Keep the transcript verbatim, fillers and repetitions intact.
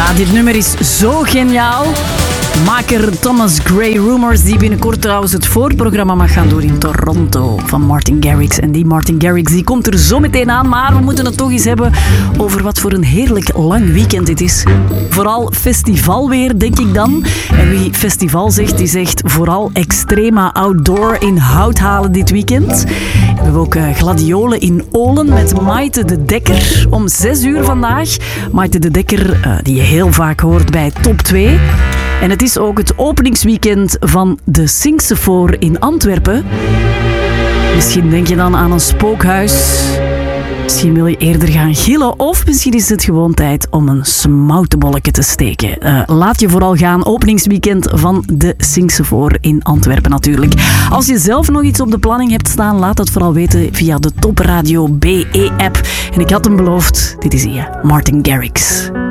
Ja, dit nummer is zo geniaal. Maker Thomas Gray Rumors, die binnenkort trouwens het voorprogramma mag gaan doen in Toronto van Martin Garrix. En die Martin Garrix die komt er zo meteen aan, maar we moeten het toch eens hebben over wat voor een heerlijk lang weekend dit is. Vooral festivalweer, denk ik dan. En wie festival zegt, die zegt vooral extrema outdoor in hout halen dit weekend. We hebben ook gladiolen in Olen met Maite de Dekker om zes uur vandaag. Maite de Dekker, die je heel vaak hoort bij Top twee. En het is ook het openingsweekend van de Singsefoor in Antwerpen. Misschien denk je dan aan een spookhuis. Misschien wil je eerder gaan gillen of misschien is het gewoon tijd om een smoutenbolletje te steken. Uh, laat je vooral gaan. Openingsweekend van de Singsefoor in Antwerpen natuurlijk. Als je zelf nog iets op de planning hebt staan, laat dat vooral weten via de Top Radio B E-app. En ik had hem beloofd, dit is hij, Martin Garrix.